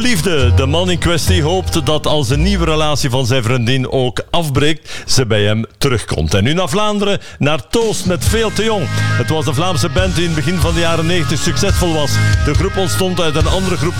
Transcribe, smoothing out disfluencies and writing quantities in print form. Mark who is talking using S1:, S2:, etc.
S1: Liefde. De man in kwestie hoopt dat als een nieuwe relatie van zijn vriendin ook afbreekt, ze bij hem terugkomt. En nu naar Vlaanderen, naar Toost met Veel te Jong. Het was de Vlaamse band die in het begin van de jaren 90 succesvol was. De groep ontstond uit een andere groep